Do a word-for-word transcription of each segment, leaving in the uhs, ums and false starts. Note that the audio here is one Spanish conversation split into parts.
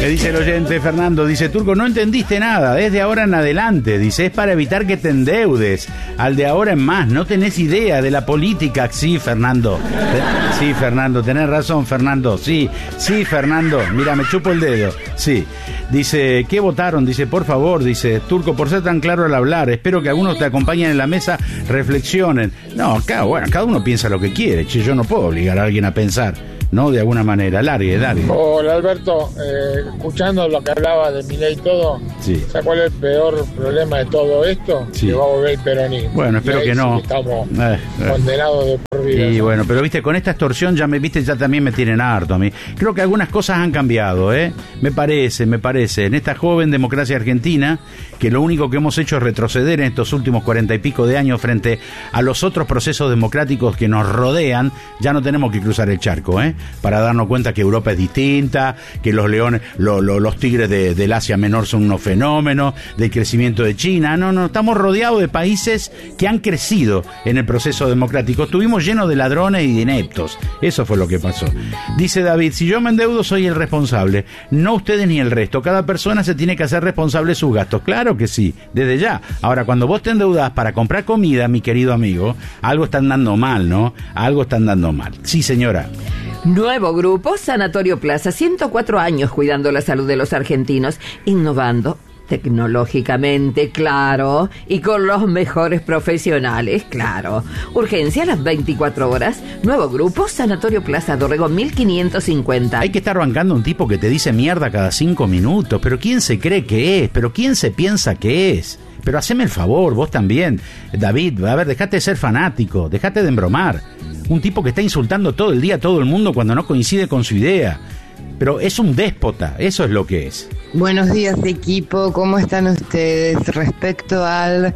Me dice el oyente Fernando, dice Turco, no entendiste nada, desde ahora en adelante, dice, es para evitar que te endeudes, al de ahora en más, no tenés idea de la política. Sí, Fernando, sí, Fernando, tenés razón, Fernando, sí, sí, Fernando, mira, me chupo el dedo, sí. Dice, ¿qué votaron? Dice, por favor, dice, Turco, por ser tan claro al hablar, espero que algunos te acompañen en la mesa, reflexionen. No, acá, bueno, cada uno piensa lo que quiere, che, yo no puedo obligar a alguien a pensar, ¿no? De alguna manera, largue, dale. Hola, Alberto, eh, escuchando lo que hablaba de Milei y todo, sí. ¿sabes cuál es el peor problema de todo esto? Sí. Que va a volver el peronismo. Bueno, espero que no. Sí que estamos eh, eh. condenados de por vida. Y ¿no? bueno, pero viste, con esta extorsión ya me viste, ya también me tienen harto a mí. Creo que algunas cosas han cambiado, ¿eh? Me parece, me parece. En esta joven democracia argentina, que lo único que hemos hecho es retroceder en estos últimos cuarenta y pico de años frente a los otros procesos democráticos que nos rodean, ya no tenemos que cruzar el charco, ¿eh? Para darnos cuenta que Europa es distinta, que los leones, lo, lo, los tigres de, del Asia Menor son unos fenómenos, del crecimiento de China. No, no, estamos rodeados de países que han crecido en el proceso democrático. Estuvimos llenos de ladrones y de ineptos. Eso fue lo que pasó. Dice David, si yo me endeudo soy el responsable, no ustedes ni el resto. Cada persona se tiene que hacer responsable de sus gastos. Claro que sí, desde ya. Ahora, cuando vos te endeudás para comprar comida, mi querido amigo, algo están dando mal, ¿no? Algo están dando mal. Sí, señora. Nuevo grupo, Sanatorio Plaza, ciento cuatro años cuidando la salud de los argentinos, innovando tecnológicamente, claro, y con los mejores profesionales, claro. Urgencia a las veinticuatro horas. Nuevo grupo, Sanatorio Plaza, Dorrego mil quinientos cincuenta. Hay que estar bancando un tipo que te dice mierda cada cinco minutos, pero ¿quién se cree que es? ¿Pero quién se piensa que es? Pero haceme el favor, vos también, David, a ver, dejate de ser fanático, dejate de embromar. Un tipo que está insultando todo el día a todo el mundo cuando no coincide con su idea. Pero es un déspota, eso es lo que es. Buenos días, equipo, ¿cómo están ustedes? Respecto a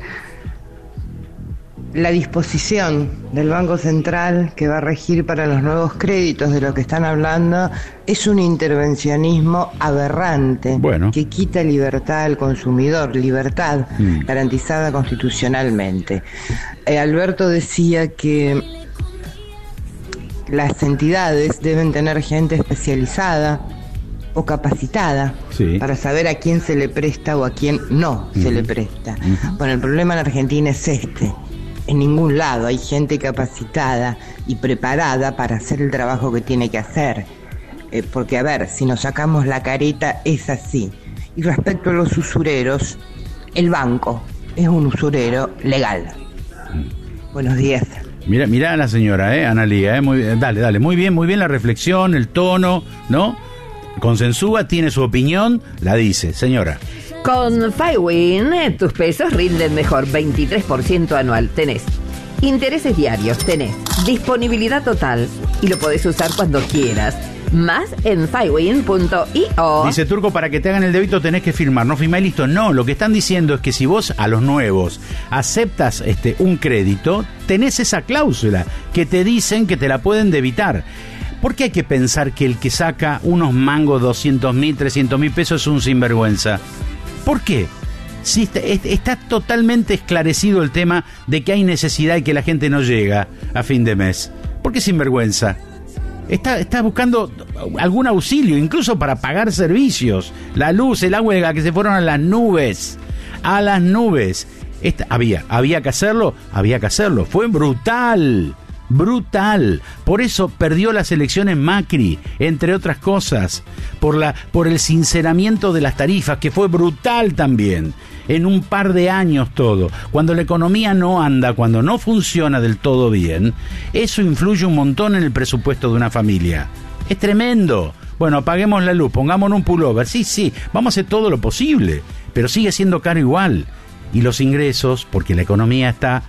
la disposición del Banco Central que va a regir para los nuevos créditos de lo que están hablando, es un intervencionismo aberrante, bueno, que quita libertad al consumidor, libertad mm. garantizada constitucionalmente. Eh, Alberto decía que las entidades deben tener gente especializada o capacitada, sí, para saber a quién se le presta o a quién no uh-huh. se le presta. Uh-huh. Bueno, el problema en Argentina es este. En ningún lado hay gente capacitada y preparada para hacer el trabajo que tiene que hacer. Eh, porque, a ver, si nos sacamos la careta, es así. Y respecto a los usureros, el banco es un usurero legal. Uh-huh. Buenos días. Mira, mira a la señora, eh, Analía, eh, muy bien, dale, dale, muy bien, muy bien la reflexión, el tono, ¿no? Consensúa, tiene su opinión, la dice, señora. Con Fywin, eh, tus pesos rinden mejor, veintitrés por ciento anual, tenés intereses diarios, tenés disponibilidad total y lo podés usar cuando quieras. Más en fywin punto io. Dice Turco, para que te hagan el débito tenés que firmar. No firmá y listo. No, lo que están diciendo es que si vos a los nuevos aceptas este un crédito, tenés esa cláusula que te dicen que te la pueden debitar. ¿Por qué hay que pensar que el que saca unos mangos doscientos mil, trescientos mil pesos es un sinvergüenza? ¿Por qué? Si está, está totalmente esclarecido el tema de que hay necesidad y que la gente no llega a fin de mes. ¿Por qué sinvergüenza? Está, está buscando algún auxilio, incluso para pagar servicios. La luz, el agua, la que se fueron a las nubes. A las nubes. Esta, había, había que hacerlo, había que hacerlo. Fue brutal, brutal. Por eso perdió las elecciones Macri, entre otras cosas. Por, la, por el sinceramiento de las tarifas, que fue brutal también. En un par de años todo. Cuando la economía no anda, cuando no funciona del todo bien, eso influye un montón en el presupuesto de una familia. Es tremendo. Bueno, apaguemos la luz, pongámonos un pullover. Sí, sí, vamos a hacer todo lo posible, pero sigue siendo caro igual. Y los ingresos, porque la economía está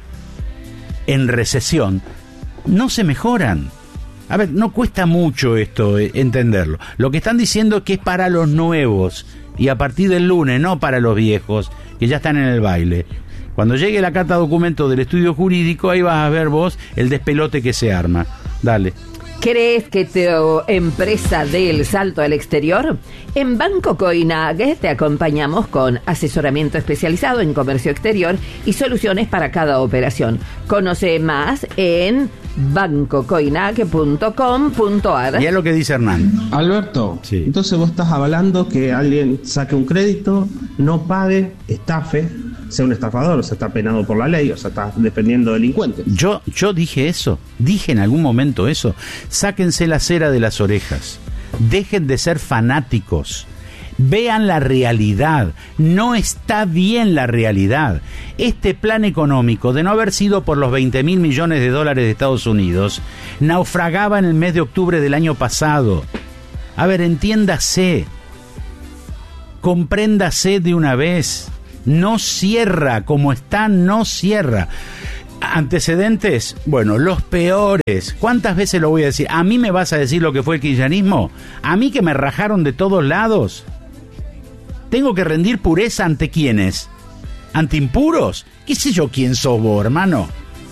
en recesión, no se mejoran. A ver, no cuesta mucho esto eh, entenderlo. Lo que están diciendo es que es para los nuevos y a partir del lunes, no para los viejos que ya están en el baile. Cuando llegue la carta documento del estudio jurídico, ahí vas a ver vos el despelote que se arma. Dale. ¿Crees que tu empresa dé el salto al exterior? En Banco Coinage te acompañamos con asesoramiento especializado en comercio exterior y soluciones para cada operación. Conoce más en banco coinage punto com punto a r. Y es lo que dice Hernán. Alberto, sí. Entonces vos estás avalando que alguien saque un crédito, no pague, estafe, sea un estafador, o sea, está penado por la ley, o sea, está defendiendo delincuentes. Yo, yo dije eso, dije en algún momento eso. Sáquense la cera de las orejas, dejen de ser fanáticos, vean la realidad. No está bien la realidad. Este plan económico, de no haber sido por los veinte mil millones de dólares de Estados Unidos, naufragaba en el mes de octubre del año pasado. A ver, entiéndase, compréndase de una vez. No cierra, como está, no cierra. Antecedentes, bueno, los peores. ¿Cuántas veces lo voy a decir? ¿A mí me vas a decir lo que fue el kirchnerismo? ¿A mí que me rajaron de todos lados? ¿Tengo que rendir pureza ante quiénes? ¿Ante impuros? ¿Qué sé yo quién sos vos, hermano?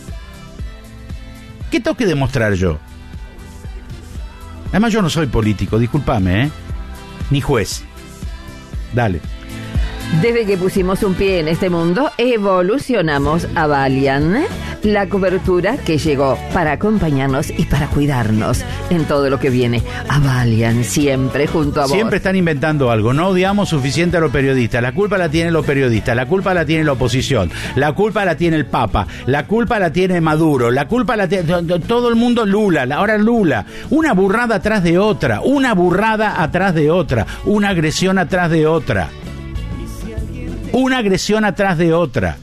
¿Qué tengo que demostrar yo? Además yo no soy político, discúlpame, ¿eh? Ni juez. Dale. Desde que pusimos un pie en este mundo, evolucionamos a Valiant, la cobertura que llegó para acompañarnos y para cuidarnos en todo lo que viene. A Valiant, siempre junto a vos. Siempre están inventando algo. No odiamos suficiente a los periodistas. La culpa la tienen los periodistas, la culpa la tiene la oposición, la culpa la tiene el Papa, la culpa la tiene Maduro, la culpa la tiene todo el mundo. Lula, ahora Lula. Una burrada atrás de otra, una burrada atrás de otra, una agresión atrás de otra. Una agresión atrás de otra.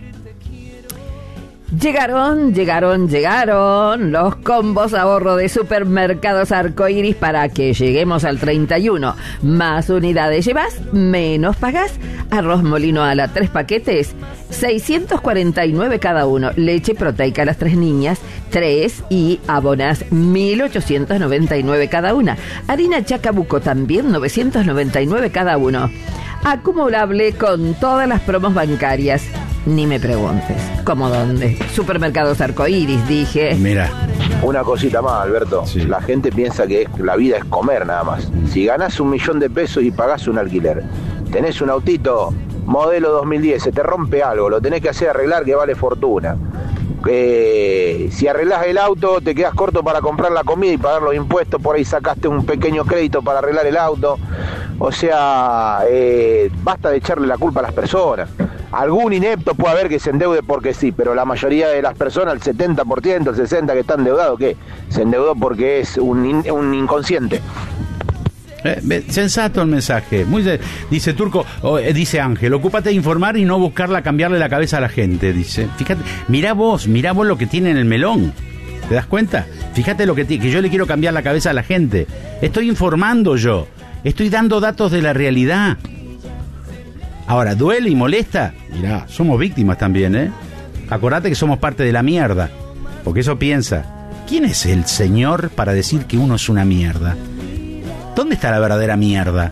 Llegaron, llegaron, llegaron los combos ahorro de Supermercados Arcoiris para que lleguemos al treinta y uno. Más unidades llevas, menos pagás. Arroz molino a la tres paquetes, seiscientos cuarenta y nueve cada uno. Leche proteica a las tres niñas, tres y abonas mil ochocientos noventa y nueve cada una. Harina Chacabuco también novecientos noventa y nueve cada uno. Acumulable con todas las promos bancarias. Ni me preguntes. ¿Cómo dónde? Supermercados Arcoiris, dije. Mira. Una cosita más, Alberto. Sí. La gente piensa que es, la vida es comer nada más. Si ganás un millón de pesos y pagás un alquiler, tenés un autito modelo dos mil diez, se te rompe algo, lo tenés que hacer arreglar que vale fortuna. Eh, si arreglás el auto, te quedás corto para comprar la comida y pagar los impuestos, por ahí sacaste un pequeño crédito para arreglar el auto. O sea, eh, basta de echarle la culpa a las personas. Algún inepto puede haber que se endeude porque sí, pero la mayoría de las personas, el setenta por ciento, el sesenta por ciento que está endeudado, ¿qué? Se endeudó porque es un, in, un inconsciente. Eh, sensato el mensaje. Muy de, dice Turco, oh, eh, dice Ángel, ocúpate de informar y no buscarla cambiarle la cabeza a la gente, dice. Fíjate, mirá vos, mirá vos lo que tiene en el melón. ¿Te das cuenta? Fíjate lo que tiene, que yo le quiero cambiar la cabeza a la gente. Estoy informando yo. Estoy dando datos de la realidad. Ahora, ¿duele y molesta? Mirá, somos víctimas también, ¿eh? Acordate que somos parte de la mierda. Porque eso piensa. ¿Quién es el señor para decir que uno es una mierda? ¿Dónde está la verdadera mierda?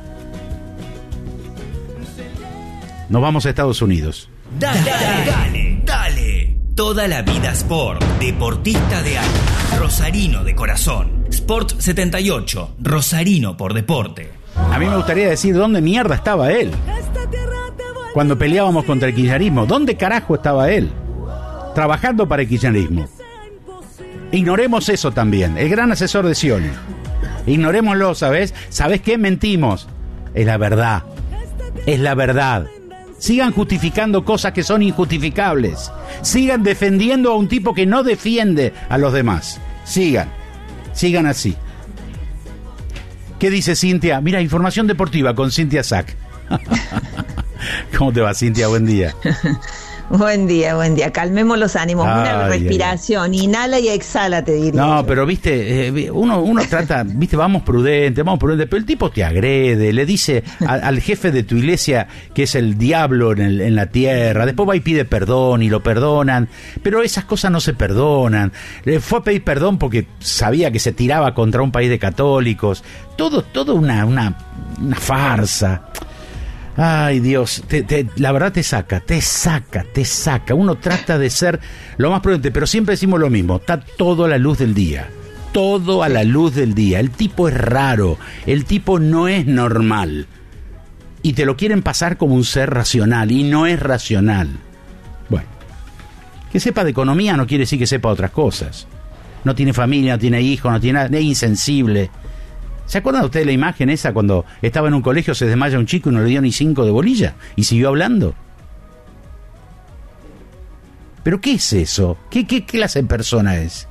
Nos vamos a Estados Unidos. Dale, dale, dale, dale. Toda la vida Sport. Deportista de alma. Rosarino de corazón. Sport setenta y ocho. Rosarino por deporte. A mí me gustaría decir dónde mierda estaba él cuando peleábamos contra el kirchnerismo. ¿Dónde carajo estaba él? Trabajando para el kirchnerismo. Ignoremos eso también. El gran asesor de Scioli. Ignorémoslo, ¿sabes? ¿Sabes qué? Mentimos. Es la verdad. Es la verdad. Sigan justificando cosas que son injustificables. Sigan defendiendo a un tipo que no defiende a los demás. Sigan. Sigan así. ¿Qué dice Cintia? Mira, información deportiva con Cintia Sack. ¿Cómo te va, Cintia? Buen día. Buen día, buen día. Calmemos los ánimos. Ay, una respiración. Ay, ay. Inhala y exhala, te diría. No, yo. pero viste, eh, uno uno trata, viste, vamos prudente, vamos prudente, pero el tipo te agrede, le dice a, al jefe de tu iglesia que es el diablo en, el, en la tierra, después va y pide perdón y lo perdonan, pero esas cosas no se perdonan. Le fue a pedir perdón porque sabía que se tiraba contra un país de católicos. Todo, todo una, una, una farsa. Ay, Dios, te, te, la verdad te saca, te saca, te saca. Uno trata de ser lo más prudente, pero siempre decimos lo mismo. Está todo a la luz del día. todo a la luz del día. El tipo es raro, el tipo no es normal. Y te lo quieren pasar como un ser racional, y no es racional. Bueno, que sepa de economía no quiere decir que sepa otras cosas. No tiene familia, no tiene hijos, no tiene nada, es insensible. ¿Se acuerdan ustedes de la imagen esa cuando estaba en un colegio, se desmaya un chico y no le dio ni cinco de bolilla? Y siguió hablando. ¿Pero qué es eso? ¿Qué, qué clase de persona es?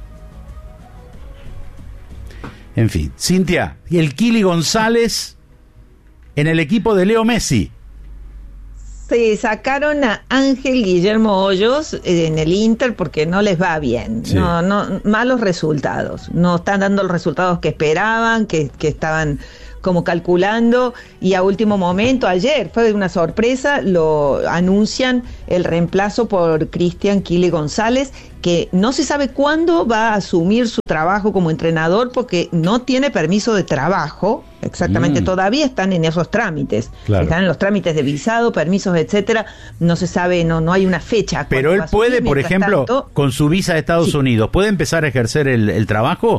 En fin, Cintia, y el Kili González en el equipo de Leo Messi. Sí, sacaron a Ángel Guillermo Hoyos en el Inter porque no les va bien. Sí. No, no, malos resultados. No están dando los resultados que esperaban, que, que estaban como calculando, y a último momento, ayer fue una sorpresa, lo anuncian el reemplazo por Cristian Kili González, que no se sabe cuándo va a asumir su trabajo como entrenador porque no tiene permiso de trabajo, exactamente, mm. todavía están en esos trámites, claro. Están en los trámites de visado, permisos, etcétera, no se sabe, no, no hay una fecha. Pero él puede, por ejemplo, tanto, con su visa de Estados sí. Unidos, ¿puede empezar a ejercer el, el trabajo?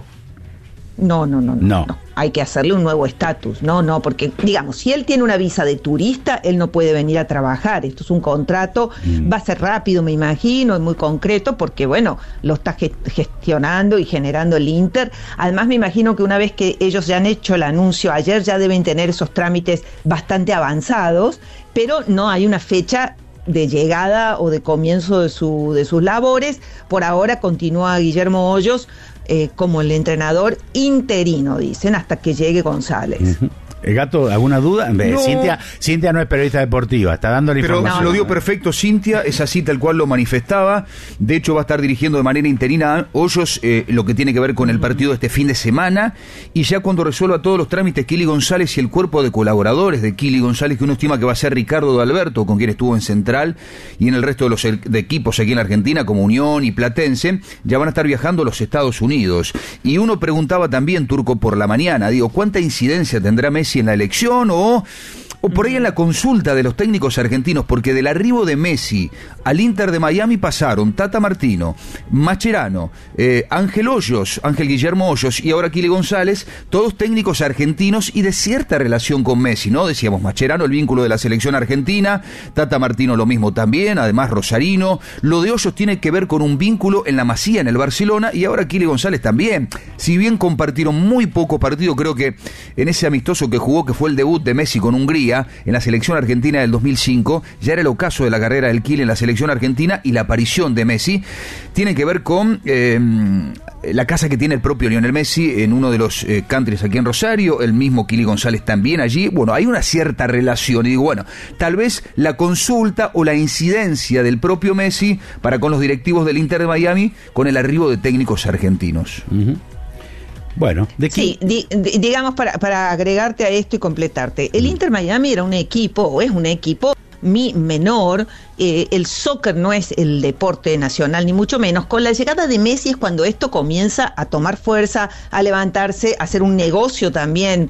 No, no, no, no, no. no. Hay que hacerle un nuevo estatus. No, no, porque, digamos, si él tiene una visa de turista, él no puede venir a trabajar. Esto es un contrato, mm. va a ser rápido, me imagino, es muy concreto, porque, bueno, lo está gestionando y generando el Inter. Además, me imagino que una vez que ellos ya han hecho el anuncio ayer, ya deben tener esos trámites bastante avanzados, pero no hay una fecha de llegada o de comienzo de, su, de sus labores. Por ahora continúa Guillermo Hoyos Eh, como el entrenador interino, dicen, hasta que llegue González. Uh-huh. ¿El Gato, alguna duda? No. Cintia, Cintia no es periodista deportiva, está dando la Pero información. Pero lo dio perfecto Cintia, es así tal cual lo manifestaba. De hecho va a estar dirigiendo de manera interina Hoyos eh, lo que tiene que ver con el partido de este fin de semana, y ya cuando resuelva todos los trámites Kili González y el cuerpo de colaboradores de Kili González, que uno estima que va a ser Ricardo de Alberto, con quien estuvo en Central y en el resto de los de equipos aquí en la Argentina, como Unión y Platense, ya van a estar viajando a los Estados Unidos. Y uno preguntaba también, Turco, por la mañana, digo, ¿cuánta incidencia tendrá Messi en la elección o, o por ahí en la consulta de los técnicos argentinos? Porque del arribo de Messi al Inter de Miami pasaron Tata Martino, Mascherano, eh, Ángel Hoyos, Ángel Guillermo Hoyos y ahora Kili González, todos técnicos argentinos y de cierta relación con Messi, ¿no? Decíamos Mascherano, el vínculo de la selección argentina, Tata Martino lo mismo también, además Rosarino. Lo de Hoyos tiene que ver con un vínculo en la Masía, en el Barcelona, y ahora Kili González también. Si bien compartieron muy poco partido, creo que en ese amistoso que jugó, que fue el debut de Messi con Hungría en la selección argentina del dos mil cinco, ya era el ocaso de la carrera del Kili en la selección argentina, y la aparición de Messi tiene que ver con eh, la casa que tiene el propio Lionel Messi en uno de los eh, countries aquí en Rosario, el mismo Kili González también allí. Bueno, hay una cierta relación, y digo, bueno, tal vez la consulta o la incidencia del propio Messi para con los directivos del Inter de Miami con el arribo de técnicos argentinos. Uh-huh. Bueno, ¿de qué? Sí, di, di, digamos para, para agregarte a esto y completarte, el Inter Miami era un equipo, o es un equipo mi menor, eh, el soccer no es el deporte nacional ni mucho menos. Con la llegada de Messi es cuando esto comienza a tomar fuerza, a levantarse, a hacer un negocio también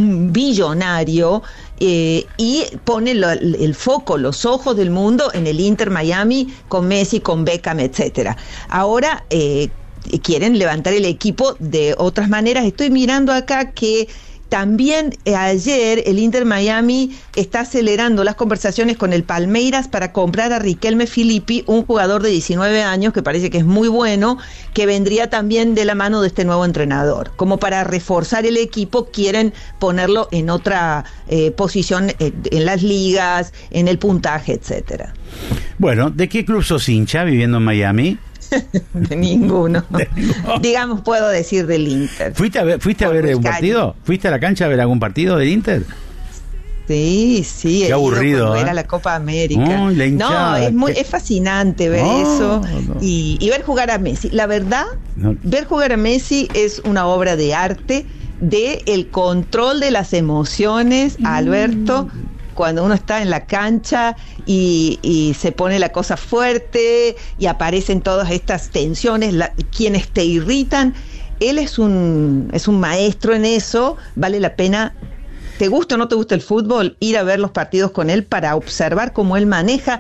billonario, eh, y pone lo, el foco, los ojos del mundo en el Inter Miami con Messi, con Beckham, etcétera. Ahora eh, quieren levantar el equipo de otras maneras. Estoy mirando acá que también eh, ayer el Inter Miami está acelerando las conversaciones con el Palmeiras para comprar a Riquelme Filippi, un jugador de diecinueve años que parece que es muy bueno, que vendría también de la mano de este nuevo entrenador. Como para reforzar el equipo, quieren ponerlo en otra eh, posición eh, en las ligas, en el puntaje, etcétera. Bueno, ¿de qué club sos hincha viviendo en Miami? De ninguno. De ninguno. Digamos, puedo decir del Inter. ¿Fuiste a ver, fuiste a ver un partido? ¿Fuiste a la cancha a ver algún partido del Inter? Sí, sí. Qué aburrido, ¿eh? Era la Copa América. Oh, la hinchada, no, es muy, qué... es fascinante ver oh, eso no. y, y ver jugar a Messi. La verdad, no. ver jugar a Messi es una obra de arte, de el control de las emociones, mm. Alberto. Cuando uno está en la cancha y, y se pone la cosa fuerte y aparecen todas estas tensiones, la, quienes te irritan, él es un, es un maestro en eso. Vale la pena, te gusta o no te gusta el fútbol, ir a ver los partidos con él para observar cómo él maneja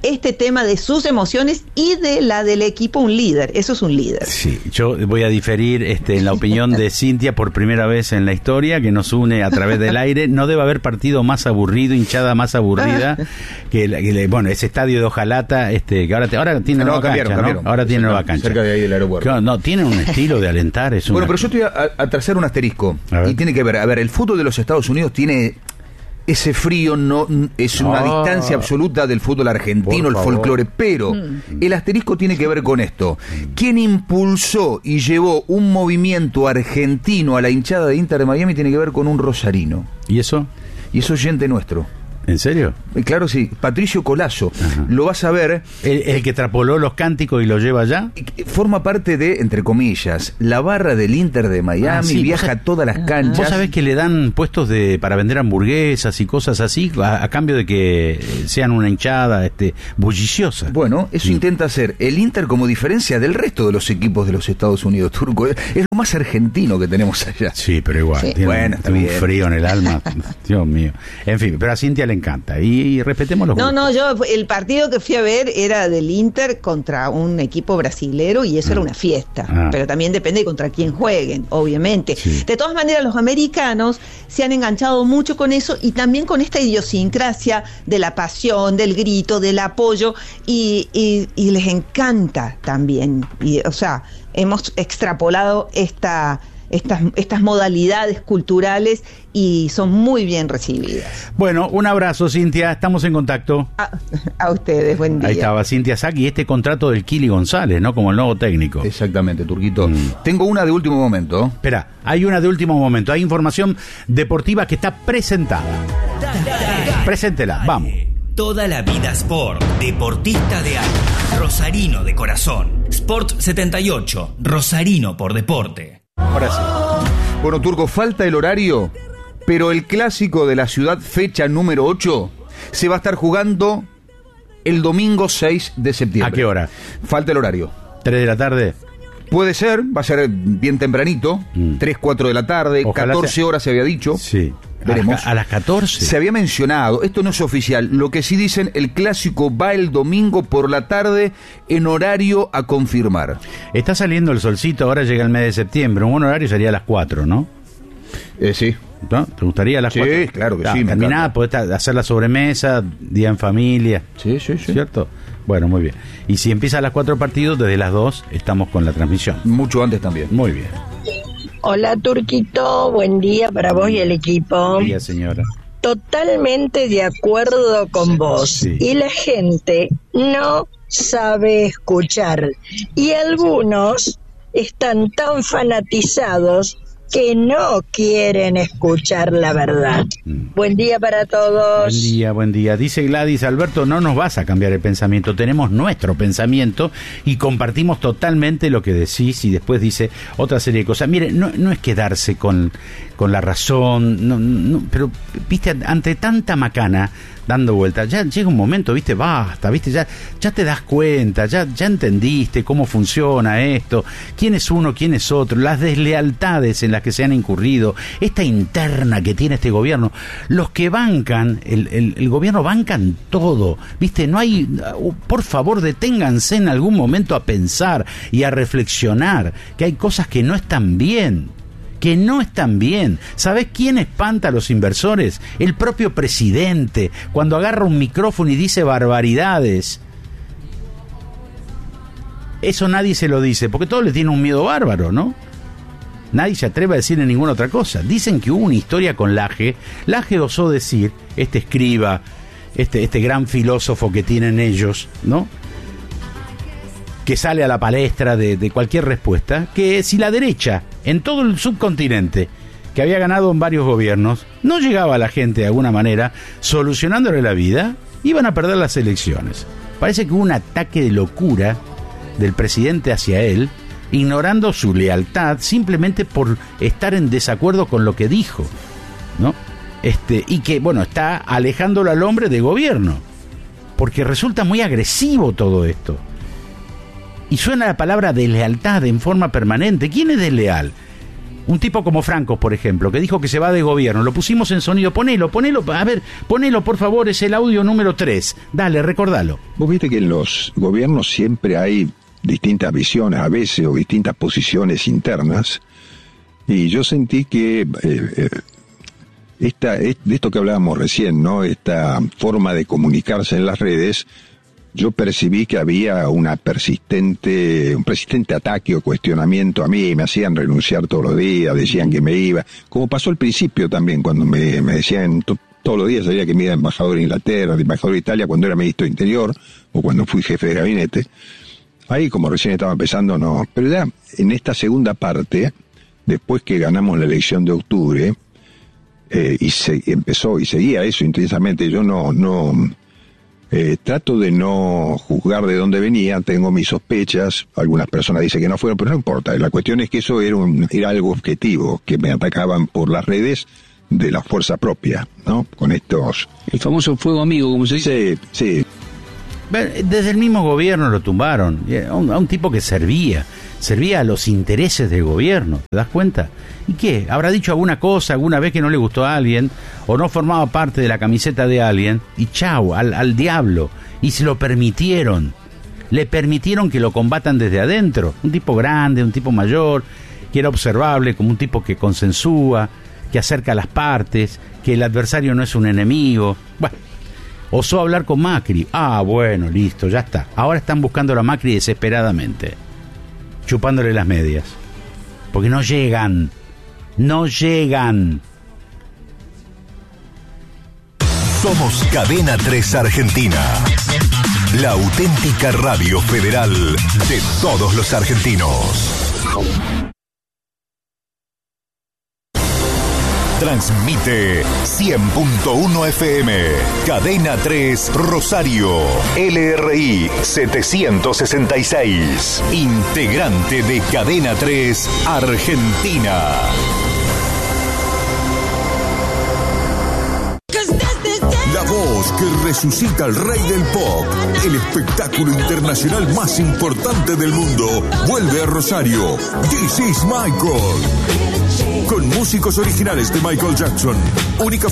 este tema de sus emociones y de la del equipo, un líder. Eso es un líder. Sí, yo voy a diferir este, en la opinión de Cintia por primera vez en la historia, que nos une a través del aire. No debe haber partido más aburrido, hinchada más aburrida que, la, que bueno, ese estadio de Ojalata, este, que ahora, te, ahora tiene nueva cambiaron, cancha, cambiaron. ¿no? Ahora tiene nueva cancha. Cerca de ahí del aeropuerto. No, no, tiene un estilo de alentar. Es bueno, una... pero yo estoy a, a trazar un asterisco. Y tiene que ver, a ver, el fútbol de los Estados Unidos tiene ese frío, no es una oh, distancia absoluta del fútbol argentino, el folclore, pero mm. el asterisco tiene que ver con esto. ¿Quién impulsó y llevó un movimiento argentino a la hinchada de Inter de Miami? Tiene que ver con un rosarino. ¿Y eso? Y eso es gente nuestro. ¿En serio? Claro, sí. Patricio Colazo. Ajá. Lo vas a ver. ¿El, el que trapoló los cánticos y lo lleva allá? Forma parte de, entre comillas, la barra del Inter de Miami. Ah, sí, viaja a todas las canchas. ¿Vos sabés que le dan puestos de para vender hamburguesas y cosas así a, a cambio de que sean una hinchada este, bulliciosa? Bueno, eso mm. intenta hacer el Inter como diferencia del resto de los equipos de los Estados Unidos, Turco. Es lo más argentino que tenemos allá. Sí, pero igual. Sí. Tiene bueno, un, está bien. Un frío en el alma. Dios mío. En fin, pero a Cintia le encanta y, y respetemos los no gustos. no yo el partido que fui a ver era del Inter contra un equipo brasilero y eso ah. era una fiesta, ah. pero también depende contra quién jueguen, obviamente. Sí. De todas maneras, los americanos se han enganchado mucho con eso y también con esta idiosincrasia de la pasión, del grito, del apoyo y, y, y les encanta también y, o sea, hemos extrapolado esta Estas, estas modalidades culturales y son muy bien recibidas. Bueno, un abrazo, Cintia, estamos en contacto. A, a ustedes, buen día. Ahí estaba Cintia Saki y este contrato del Kili González, ¿no? Como el nuevo técnico. Exactamente, Turquito. Mm. Tengo una de último momento. Espera, hay una de último momento. Hay información deportiva que está presentada. Dale, dale, dale, Preséntela, dale. Vamos. Toda la vida Sport, deportista de alma, rosarino de corazón. Sport setenta y ocho, rosarino por deporte. Ahora sí. Bueno, Turco, falta el horario, pero el clásico de la ciudad, fecha número ocho, se va a estar jugando el domingo seis de septiembre. ¿A qué hora? Falta el horario. ¿tres de la tarde? Puede ser, va a ser bien tempranito, mm. tres, cuatro de la tarde, ojalá catorce sea... horas se había dicho. Sí. Veremos. A las catorce. Se había mencionado, esto no es oficial, lo que sí dicen, el clásico va el domingo por la tarde en horario a confirmar. Está saliendo el solcito, ahora llega el mes de septiembre, un buen horario sería a las cuatro, ¿no? Eh, sí. ¿No? ¿Te gustaría a las sí, cuatro? Sí, claro que ah, sí. Terminada, podés hacer la sobremesa, día en familia. Sí, sí, sí. ¿Cierto? Bueno, muy bien. Y si empieza a las cuatro partidos, desde las dos estamos con la transmisión. Mucho antes también. Muy bien. Hola, Turquito, buen día para vos y el equipo. Buen día, señora. Totalmente de acuerdo con vos. Sí. Y la gente no sabe escuchar. Y algunos están tan fanatizados que no quieren escuchar la verdad. Mm. Buen día para todos. Buen día, buen día. Dice Gladys, Alberto, no nos vas a cambiar el pensamiento, tenemos nuestro pensamiento y compartimos totalmente lo que decís, y después dice otra serie de cosas. Mire, no, no es quedarse con, con la razón, no, no, pero, viste, ante tanta macana dando vueltas, ya llega un momento, viste, basta, viste, ya, ya te das cuenta, ya, ya entendiste cómo funciona esto, quién es uno, quién es otro, las deslealtades en las que se han incurrido, esta interna que tiene este gobierno, los que bancan, el, el, el gobierno bancan todo, viste, no hay, por favor deténganse en algún momento a pensar y a reflexionar que hay cosas que no están bien. que no están bien. ¿Sabés quién espanta a los inversores? El propio presidente, cuando agarra un micrófono y dice barbaridades. Eso nadie se lo dice, porque todos le tienen un miedo bárbaro, ¿no? Nadie se atreve a decirle ninguna otra cosa. Dicen que hubo una historia con Laje. Laje osó decir, este escriba, este, este gran filósofo que tienen ellos, ¿no?, que sale a la palestra de, de cualquier respuesta, que si la derecha, en todo el subcontinente, que había ganado en varios gobiernos, no llegaba a la gente de alguna manera, solucionándole la vida, iban a perder las elecciones. Parece que hubo un ataque de locura del presidente hacia él, ignorando su lealtad, simplemente por estar en desacuerdo con lo que dijo, ¿no? Este, y que, bueno, está alejándolo al hombre de gobierno, porque resulta muy agresivo todo esto. Y suena la palabra deslealtad en forma permanente. ¿Quién es desleal? Un tipo como Franco, por ejemplo, que dijo que se va de gobierno. Lo pusimos en sonido. Ponelo, ponelo. A ver, ponelo, por favor. Es el audio número tres. Dale, recordalo. Vos viste que en los gobiernos siempre hay distintas visiones, a veces, o distintas posiciones internas. Y yo sentí que eh, eh, esta, de esto que hablábamos recién, ¿no? Esta forma de comunicarse en las redes, yo percibí que había una persistente, un persistente ataque o cuestionamiento a mí, me hacían renunciar todos los días, decían que me iba, como pasó al principio también, cuando me, me decían to, todos los días, sabía que me iba embajador de Inglaterra, de embajador de Italia, cuando era ministro de Interior, o cuando fui jefe de gabinete. Ahí, como recién estaba empezando, no. Pero ya en esta segunda parte, después que ganamos la elección de octubre, eh, y se empezó y seguía eso intensamente, yo no... no Eh, trato de no juzgar de dónde venía, tengo mis sospechas, algunas personas dicen que no fueron, pero no importa, la cuestión es que eso era, un, era algo objetivo, que me atacaban por las redes de la fuerza propia, ¿no? Con estos... El famoso fuego amigo, como se dice. Sí, sí. Desde el mismo gobierno lo tumbaron, a un, a un tipo que servía, servía a los intereses del gobierno, ¿te das cuenta? ¿Y qué? ¿Habrá dicho alguna cosa alguna vez que no le gustó a alguien o no formaba parte de la camiseta de alguien? Y chau, al, al diablo. Y se lo permitieron. Le permitieron que lo combatan desde adentro. Un tipo grande, un tipo mayor, que era observable como un tipo que consensúa, que acerca a las partes, que el adversario no es un enemigo. Bueno, osó hablar con Macri. Ah, bueno, listo, ya está. Ahora están buscando a Macri desesperadamente, chupándole las medias. Porque no llegan. No llegan. Somos Cadena tres Argentina, la auténtica radio federal de todos los argentinos. Transmite cien punto uno F M, Cadena tres Rosario, L R I setecientos sesenta y seis, integrante de Cadena tres Argentina. La voz que resucita al rey del pop, el espectáculo internacional más importante del mundo, vuelve a Rosario. This is Michael. Con músicos originales de Michael Jackson, única